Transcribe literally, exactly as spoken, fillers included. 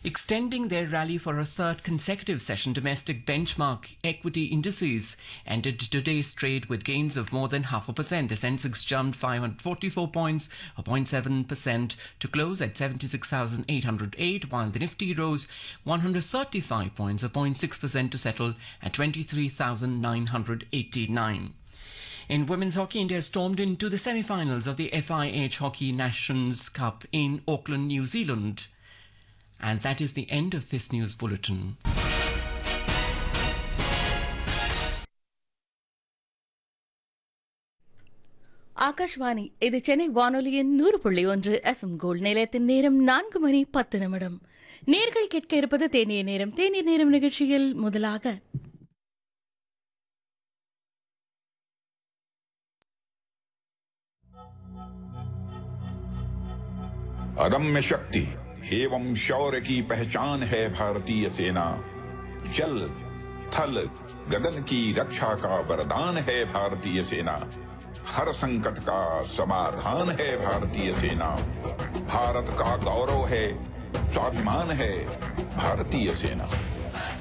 Extending their rally for a third consecutive session, domestic benchmark equity indices ended today's trade with gains of more than half a percent. The Sensex jumped five hundred forty-four points, or zero point seven percent, to close at seventy-six thousand eight hundred eight, while the Nifty rose one hundred thirty-five points, or zero point six percent, to settle at twenty-three thousand nine hundred eighty-nine. In women's hockey, India stormed into the semi-finals of the F I H Hockey Nations Cup in Auckland, New Zealand. And that is the end of this news bulletin. Akashvani இது சென்னை வானொலியின் நூறு புள்ளி ஒன்று FM gold நிலையத்தின் நேரம் நான்கு மணி பத்து நிமிடம். நேர்கள் கேட்க இருப்பது தேநீர் நேரம். தேநீர் நேரம் நிகழ்ச்சியில் முதலாக अदम्य शक्ति एवं शौर्य की पहचान है भारतीय सेना। जल थल गगन की रक्षा का वरदान है भारतीय सेना। हर संकट का समाधान है भारतीय सेना। भारत का गौरव है, स्वाभिमान है भारतीय सेना।